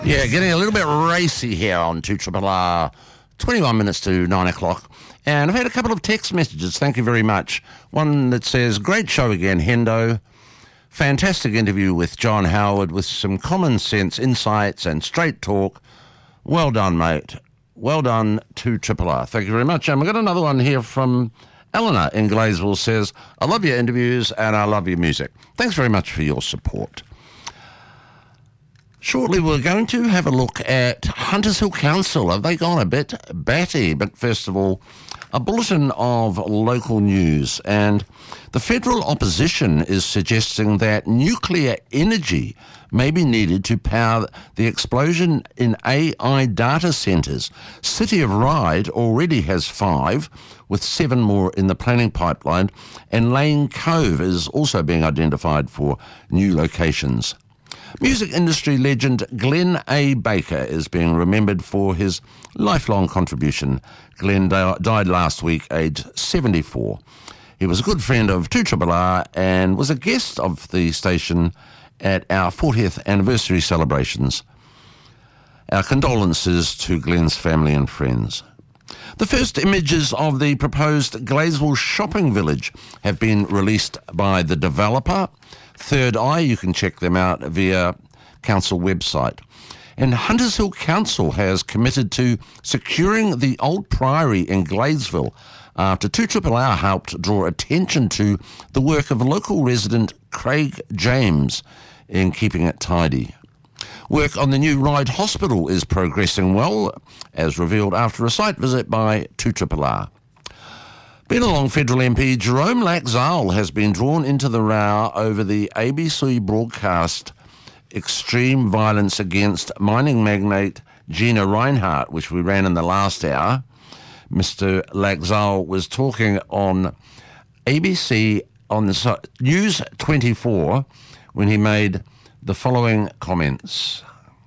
Yeah, getting a little bit racy here on 2RRR, 21 minutes to 9 o'clock. And I've had a couple of text messages, thank you very much. One that says, great show again, Hendo. Fantastic interview with John Howard with some common sense insights and straight talk. Well done, mate. Well done, 2RRR. Thank you very much. And we've got another one here from Eleanor in Gleysville says, I love your interviews and I love your music. Thanks very much for your support. Shortly, we're going to have a look at Hunters Hill Council. Have they gone a bit batty? But first of all, a bulletin of local news. And the federal opposition is suggesting that nuclear energy may be needed to power the explosion in AI data centres. City of Ryde already has 5, with 7 more in the planning pipeline. And Lane Cove is also being identified for new locations. Music industry legend Glenn A. Baker is being remembered for his lifelong contribution. Glenn died last week, aged 74. He was a good friend of 2RRR and was a guest of the station at our 40th anniversary celebrations. Our condolences to Glenn's family and friends. The first images of the proposed Gleysville shopping village have been released by the developer, Third Eye. You can check them out via council website. And Hunters Hill Council has committed to securing the old priory in Gleysville after 2RRR helped draw attention to the work of local resident Craig James in keeping it tidy. Work on the new Ryde Hospital is progressing well, as revealed after a site visit by 2RRR. Beenalong Federal MP Jerome Laxale has been drawn into the row over the ABC broadcast extreme violence against mining magnate Gina Rinehart, which we ran in the last hour. Mr. Laxale was talking on ABC on News 24 when he made the following comments.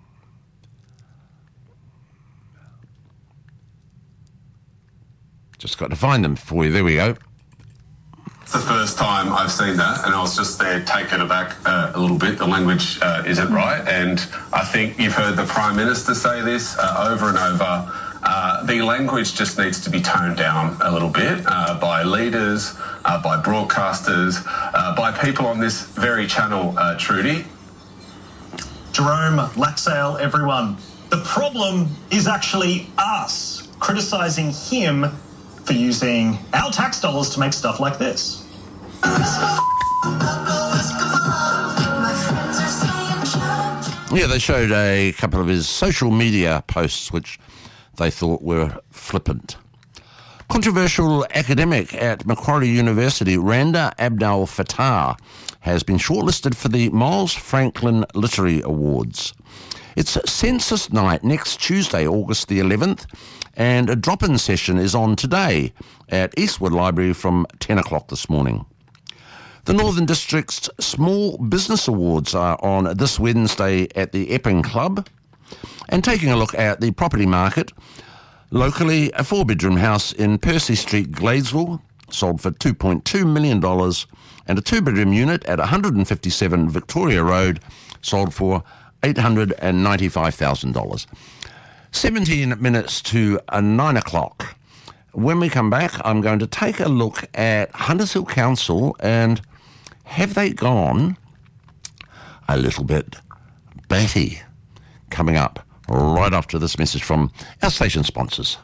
Just got to find them for you. There we go. It's the first time I've seen that, and I was just there taken aback a little bit. The language isn't right, and I think you've heard the Prime Minister say this over and over. The language just needs to be toned down a little bit by leaders, by broadcasters, by people on this very channel, Trudy. Jerome Laxale, everyone. The problem is actually us criticising him for using our tax dollars to make stuff like this. Yeah, they showed a couple of his social media posts which they thought were flippant. Controversial academic at Macquarie University, Randa Abdel Fattah, has been shortlisted for the Miles Franklin Literary Awards. It's census night next Tuesday, August the 11th, and a drop-in session is on today at Eastwood Library from 10 o'clock this morning. The Northern District's Small Business Awards are on this Wednesday at the Epping Club. And taking a look at the property market, locally, a 4-bedroom house in Percy Street, Gleysville, sold for $2.2 million, and a 2-bedroom unit at 157 Victoria Road sold for $895,000. 17 minutes to 9 o'clock. When we come back, I'm going to take a look at Hunters Hill Council and have they gone a little bit batty? Coming up right after this message from our station sponsors.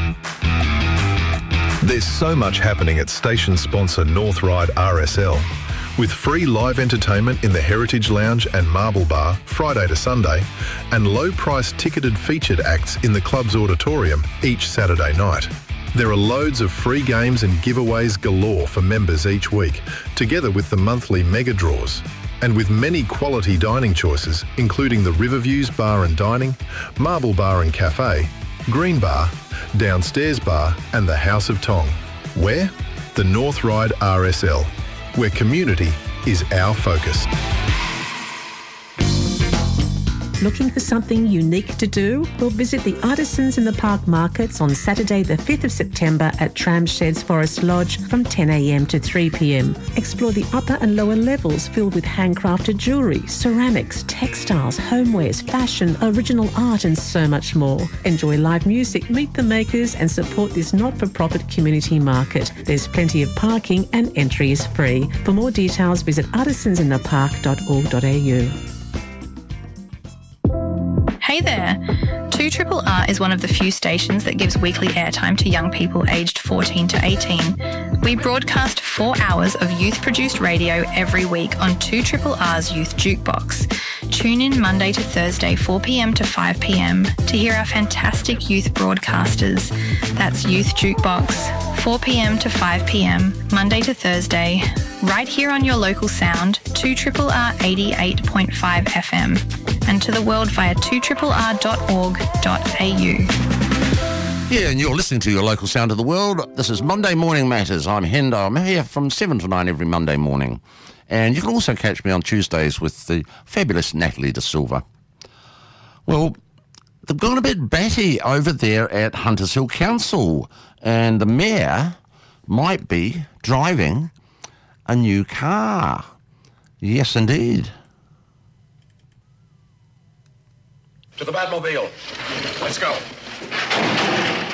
There's so much happening at station sponsor North Ryde RSL. With free live entertainment in the Heritage Lounge and Marble Bar Friday to Sunday, and low-priced ticketed featured acts in the club's auditorium each Saturday night. There are loads of free games and giveaways galore for members each week, together with the monthly mega draws. And with many quality dining choices, including the Riverviews Bar and Dining, Marble Bar and Cafe, Green Bar, Downstairs Bar and the House of Tong. Where? The North Ryde RSL, where community is our focus. Looking for something unique to do? Well, visit the Artisans in the Park markets on Saturday the 5th of September at Tramsheds Forest Lodge from 10 a.m. to 3 p.m. Explore the upper and lower levels filled with handcrafted jewellery, ceramics, textiles, homewares, fashion, original art and so much more. Enjoy live music, meet the makers and support this not-for-profit community market. There's plenty of parking and entry is free. For more details, visit artisansinthepark.org.au. Hey there! 2RRR is one of the few stations that gives weekly airtime to young people aged 14 to 18. We broadcast 4 hours of youth-produced radio every week on 2RRR's Youth Jukebox. Tune in Monday to Thursday 4 p.m. to 5 p.m. to hear our fantastic youth broadcasters. That's Youth Jukebox, 4 p.m. to 5 p.m, Monday to Thursday, right here on your local sound, 2RRR 88.5 FM, and to the world via 2RRR.org.au. Yeah, and you're listening to your local sound of the world. This is Monday Morning Matters. I'm Hendo. I'm here from 7 to 9 every Monday morning. And you can also catch me on Tuesdays with the fabulous Natalie De Silva. Well, they've gone a bit batty over there at Hunters Hill Council, and the mayor might be driving a new car. Yes, indeed. To the Batmobile. Let's go.